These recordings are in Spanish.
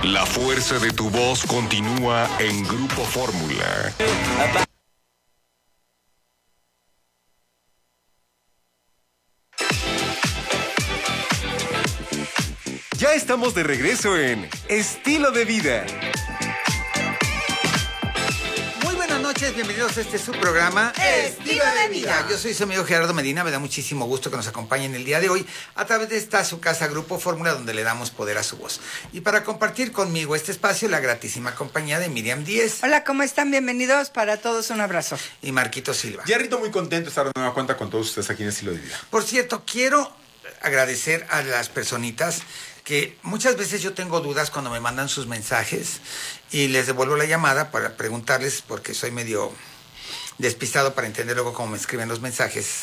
La fuerza de tu voz continúa en Grupo Fórmula. Ya estamos de regreso en Estilo de Vida. Buenas noches, bienvenidos a este subprograma Estilo de Vida. Yo soy su amigo Gerardo Medina, me da muchísimo gusto que nos acompañen el día de hoy a través de esta su casa Grupo Fórmula, donde le damos poder a su voz. Y para compartir conmigo este espacio, la gratísima compañía de Miriam Díez. Hola, ¿cómo están? Bienvenidos para todos, un abrazo. Y Marquito Silva. Jerrito, muy contento de estar de nueva cuenta con todos ustedes aquí en Estilo de Vida. Por cierto, quiero agradecer a las personitas que muchas veces yo tengo dudas cuando me mandan sus mensajes y les devuelvo la llamada para preguntarles, porque soy medio despistado para entender luego cómo me escriben los mensajes.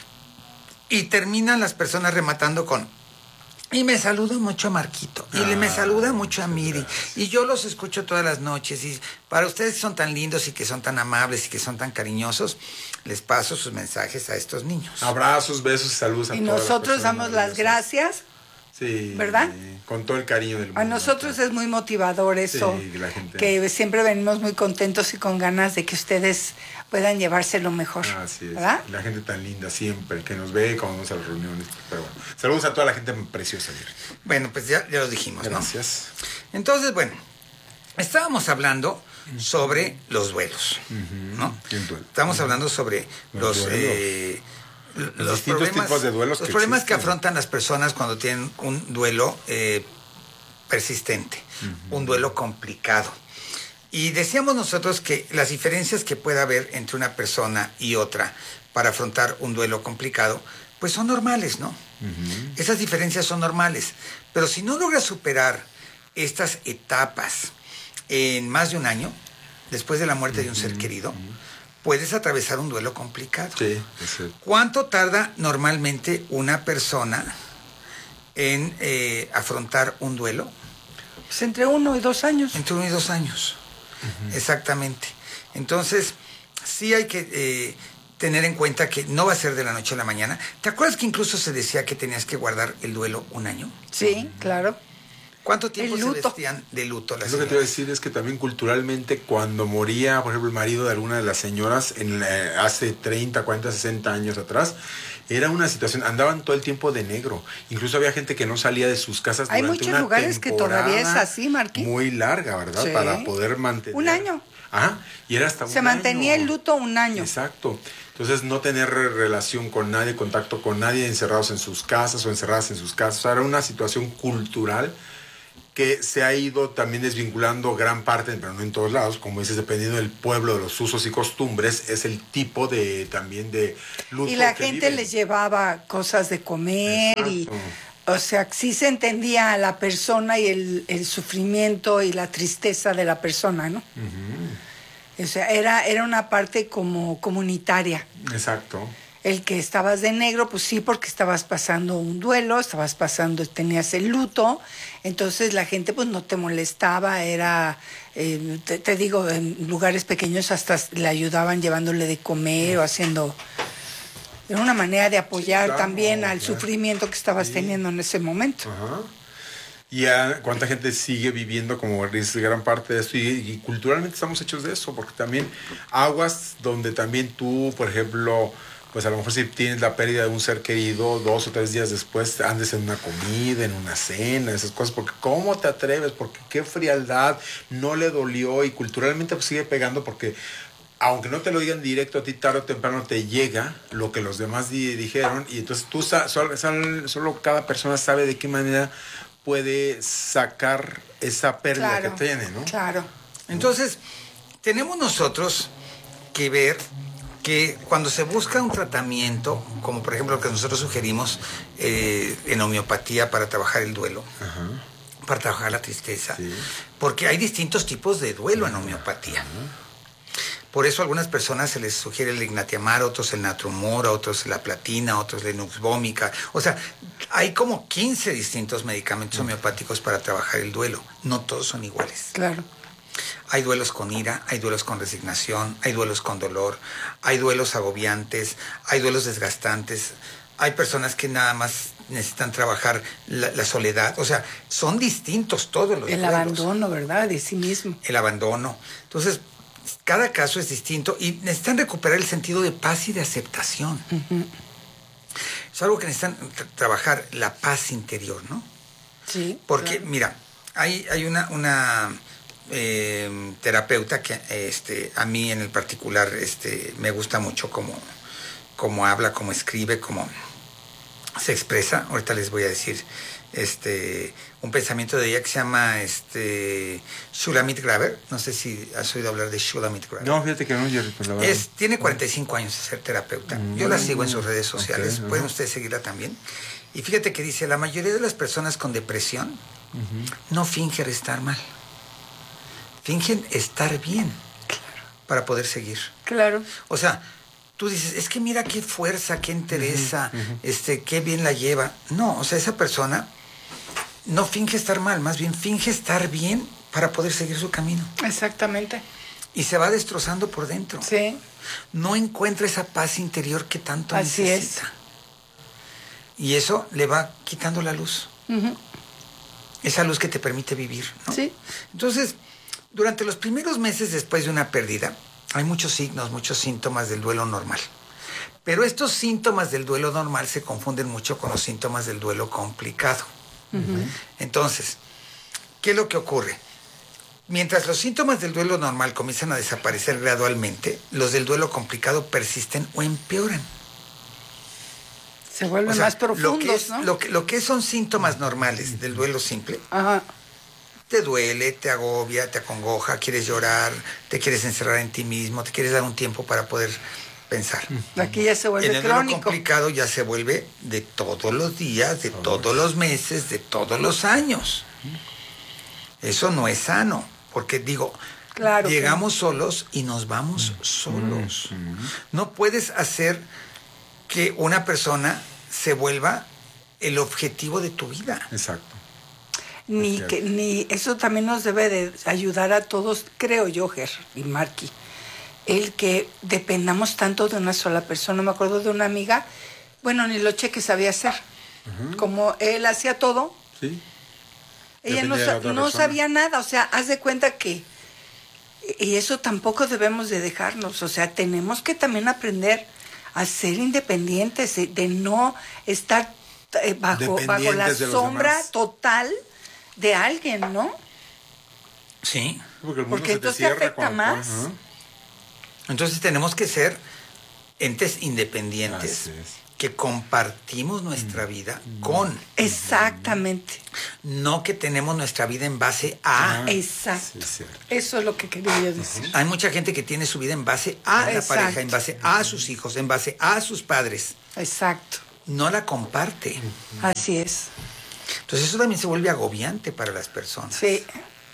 Y terminan las personas rematando con: y me saluda mucho a Marquito, y me saluda mucho a Miri, y yo los escucho todas las noches, y para ustedes son tan lindos y que son tan amables y que son tan cariñosos, les paso sus mensajes a estos niños. Abrazos, besos y saludos a todos. Y nosotros damos las gracias. Sí, ¿verdad? Con todo el cariño del mundo. A nosotros es muy motivador eso, sí, la gente... que siempre venimos muy contentos y con ganas de que ustedes puedan llevarse lo mejor. Así es, ¿verdad? la gente tan linda siempre, que nos ve cuando vamos a las reuniones. Pero bueno, saludos a toda la gente preciosa. Bueno, pues ya lo dijimos, gracias. ¿No? Entonces, bueno, estábamos hablando sobre los duelos, ¿no? Estamos hablando sobre los distintos tipos de duelos, los problemas que afrontan las personas cuando tienen un duelo persistente, un duelo complicado. Y decíamos nosotros que las diferencias que puede haber entre una persona y otra para afrontar un duelo complicado, pues son normales, ¿no? Esas diferencias son normales. Pero si no logras superar estas etapas en más de un año, después de la muerte de un ser querido, puedes atravesar un duelo complicado. Sí, sí. ¿Cuánto tarda normalmente una persona en afrontar un duelo? Pues entre 1 y 2 años. Entre 1 y 2 años, exactamente. Entonces, sí hay que tener en cuenta que no va a ser de la noche a la mañana. ¿Te acuerdas que incluso se decía que tenías que guardar el duelo 1 año? Sí, claro. ¿Cuánto tiempo se vestían de luto las señoras? Lo que te iba a decir es que también culturalmente cuando moría, por ejemplo, el marido de alguna de las señoras hace 30, 40, 60 años atrás, era una situación, andaban todo el tiempo de negro. Incluso había gente que no salía de sus casas durante una temporada. Hay muchos lugares que todavía es así, Marquín. Muy larga, ¿verdad? Sí. Para poder mantener... 1 año. Ajá, y era hasta un año. Se mantenía el luto 1 año. Exacto. Entonces, no tener relación con nadie, contacto con nadie, encerrados en sus casas o encerradas en sus casas. O sea, era una situación cultural que se ha ido también desvinculando gran parte, pero no en todos lados, como dices, dependiendo del pueblo, de los usos y costumbres, es el tipo de también de luto. Y la gente les llevaba cosas de comer. Exacto. Y, o sea, sí se entendía a la persona y el sufrimiento y la tristeza de la persona, ¿no? O sea, era una parte como comunitaria. Exacto. El que estabas de negro, pues sí, porque estabas pasando un duelo, tenías el luto, entonces la gente pues no te molestaba, era, te digo, en lugares pequeños hasta le ayudaban llevándole de comer o haciendo... Era una manera de apoyar también al sufrimiento que estabas teniendo en ese momento. Ajá. Y cuánta gente sigue viviendo como es gran parte de esto y culturalmente estamos hechos de eso, porque también aguas donde también tú, por ejemplo... pues a lo mejor si tienes la pérdida de un ser querido, 2 o 3 días después andes en una comida, en una cena, esas cosas, porque ¿cómo te atreves? Porque qué frialdad, no le dolió y culturalmente pues sigue pegando porque aunque no te lo digan directo a ti, tarde o temprano te llega lo que los demás dijeron y entonces tú solo cada persona sabe de qué manera puede sacar esa pérdida que tiene, ¿no? Claro. Entonces, tenemos nosotros que ver que cuando se busca un tratamiento, como por ejemplo lo que nosotros sugerimos en homeopatía para trabajar el duelo, para trabajar la tristeza, porque hay distintos tipos de duelo en homeopatía. Por eso a algunas personas se les sugiere el ignatiamar, otros el natrumor, otros la platina, otros la nux vomica. O sea, hay como 15 distintos medicamentos homeopáticos para trabajar el duelo. No todos son iguales. Claro. Hay duelos con ira, hay duelos con resignación, hay duelos con dolor, hay duelos agobiantes, hay duelos desgastantes, Hay personas que nada más necesitan trabajar la soledad. O sea, son distintos todos los El duelos. abandono, ¿verdad? De sí mismo. El abandono. Entonces, cada caso es distinto y necesitan recuperar el sentido de paz y de aceptación. Es algo que necesitan trabajar, la paz interior, ¿no? Sí. Porque, claro. mira, hay una terapeuta que a mí en el particular me gusta mucho cómo habla, cómo escribe, cómo se expresa. Ahorita les voy a decir un pensamiento de ella que se llama Shulamit Graber. No sé si has oído hablar de Shulamit Graber. No, fíjate que no, Jerry, pues la verdad. Tiene 45 años de ser terapeuta. Yo la sigo en sus redes sociales. Ok, Pueden ustedes seguirla también. Y fíjate que dice, la mayoría de las personas con depresión no fingen estar mal. Fingen estar bien para poder seguir. Claro. O sea, tú dices, es que mira qué fuerza, qué entereza, qué bien la lleva. No, o sea, esa persona no finge estar mal, más bien finge estar bien para poder seguir su camino. Exactamente. Y se va destrozando por dentro. Sí. No encuentra esa paz interior que tanto Así necesita. Y eso le va quitando la luz. Esa luz que te permite vivir, ¿no? Sí. Entonces, durante los primeros meses después de una pérdida, hay muchos signos, muchos síntomas del duelo normal. Pero estos síntomas del duelo normal se confunden mucho con los síntomas del duelo complicado. Entonces, ¿qué es lo que ocurre? Mientras los síntomas del duelo normal comienzan a desaparecer gradualmente, los del duelo complicado persisten o empeoran. Se vuelven O sea, más profundos, ¿no? lo que son síntomas normales del duelo simple, Ajá. te duele, te agobia, te acongoja, quieres llorar, te quieres encerrar en ti mismo, te quieres dar un tiempo para poder pensar. Aquí ya se En vuelve el duelo crónico. complicado ya se vuelve de todos los días, de todos los meses, de todos los años. Eso no es sano, porque digo, Claro que llegamos solos y nos vamos solos. No puedes hacer que una persona se vuelva el objetivo de tu vida. Exacto. Ni eso también nos debe de ayudar a todos, creo yo, Ger y Marky, el que dependamos tanto de una sola persona. Me acuerdo de una amiga, bueno, ni lo cheque sabía hacer. Como él hacía todo, Sí. ella no, Depende de la otra no persona. sabía nada. O sea, haz de cuenta que, y eso tampoco debemos de dejarnos. O sea, tenemos que también aprender a ser independientes, de no estar bajo la Dependientes de los sombra demás. total de alguien, ¿no? Sí. Porque el mundo Porque se te entonces cierra afecta cuando- más. Ajá. Entonces tenemos que ser entes independientes Así es. que compartimos nuestra vida con, Exactamente. no que tenemos nuestra vida en base a. Exacto. Sí, es cierto. Eso es lo que quería yo decir. Hay mucha gente que tiene su vida en base a la Exacto. pareja, en base a sus hijos, en base a sus padres. Exacto. No la comparte. Así es. Entonces eso también se vuelve agobiante para las personas. Sí.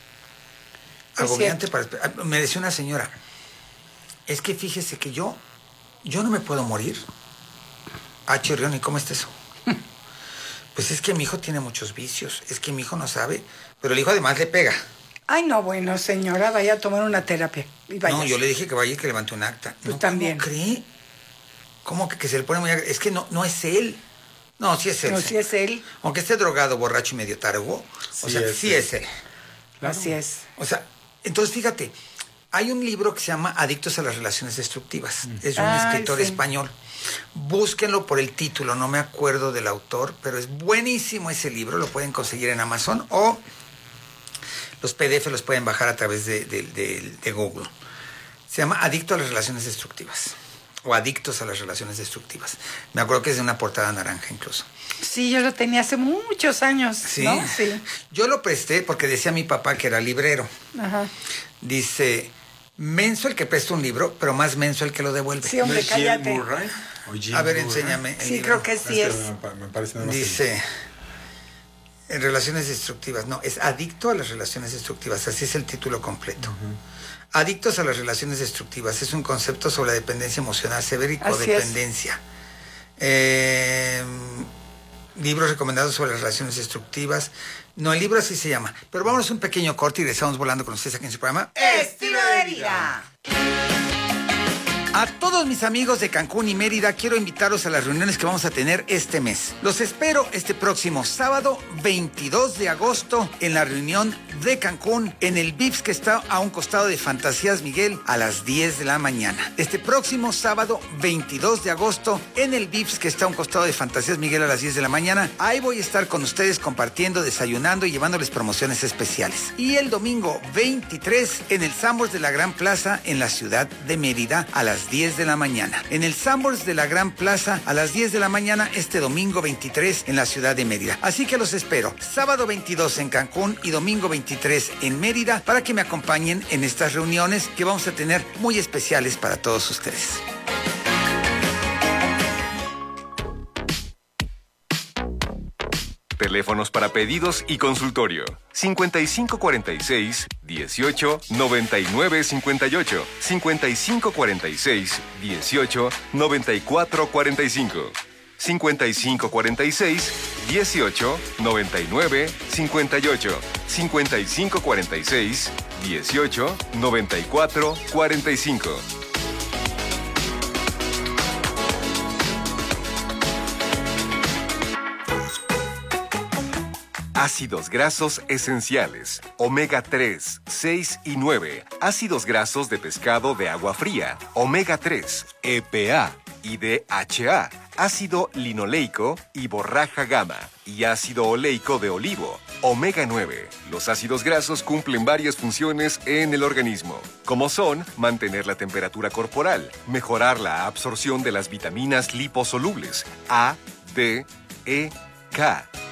Agobiante cierto. para... Me decía una señora, es que fíjese que yo no me puedo morir. Ah, Chirrión, ¿y cómo está eso? Pues es que mi hijo tiene muchos vicios, es que mi hijo no sabe, pero el hijo además le pega. Ay, no, bueno, señora, vaya a tomar una terapia. Y vaya. No, yo le dije que vaya y que levante un acta. Pues No, también. ¿cómo cree? ¿Cómo que se le pone muy... Es que no es él. No, sí es él. No, sí es él. Aunque esté drogado, borracho y medio tarugo, o Sí sea, es sí él. es él. Así es. O sea, entonces fíjate, hay un libro que se llama Adictos a las Relaciones Destructivas. Es de un Ay, escritor sí. español. Búsquenlo por el título, no me acuerdo del autor, pero es buenísimo ese libro, lo pueden conseguir en Amazon o los PDF los pueden bajar a través de Google. Se llama Adicto a las Relaciones Destructivas o Adictos a las Relaciones Destructivas. Me acuerdo que es de una portada naranja incluso. Sí, yo lo tenía hace muchos años, ¿Sí? ¿no? Sí. Yo lo presté porque decía mi papá que era librero. Ajá. Dice, menso el que presta un libro, pero más menso el que lo devuelve. Sí, hombre, ¿No es Jim cállate. Murray? ¿O Jim A ver, Murray? enséñame el Sí, libro. creo que sí Es es. que me parece nada más que- Dice, en relaciones destructivas. No, es Adicto a las Relaciones Destructivas. Así es el título completo. Adictos a las Relaciones Destructivas. Es un concepto sobre la dependencia emocional severa y Así es. codependencia. Libros recomendados sobre las relaciones destructivas. No, el libro así se llama. Pero vámonos a un pequeño corte y regresamos volando con ustedes aquí en su programa. Estilo de vida. A todos mis amigos de Cancún y Mérida, quiero invitarlos a las reuniones que vamos a tener este mes. Los espero este próximo sábado 22 de agosto en la reunión de Cancún en el Vips que está a un costado de Fantasías Miguel a las 10 de la mañana. Este próximo sábado 22 de agosto en el Vips que está a un costado de Fantasías Miguel a las 10 de la mañana. Ahí voy a estar con ustedes compartiendo, desayunando y llevándoles promociones especiales. Y el domingo 23 en el Sanborns de la Gran Plaza en la ciudad de Mérida a las 10 de la mañana. En el Sanborns de la Gran Plaza a las 10 de la mañana este domingo 23 en la ciudad de Mérida. Así que los espero sábado 22 en Cancún y domingo 23 en Mérida para que me acompañen en estas reuniones que vamos a tener muy especiales para todos ustedes. Teléfonos para pedidos y consultorio. 5546 18 99 58. 5546 18 94 45. 5546 18 99 58. 5546 18 94 45. Ácidos grasos esenciales, omega 3, 6 y 9. Ácidos grasos de pescado de agua fría, omega 3, EPA y DHA. Ácido linoleico y borraja gamma. Y ácido oleico de olivo, omega 9. Los ácidos grasos cumplen varias funciones en el organismo, como son mantener la temperatura corporal, mejorar la absorción de las vitaminas liposolubles A, D, E, K,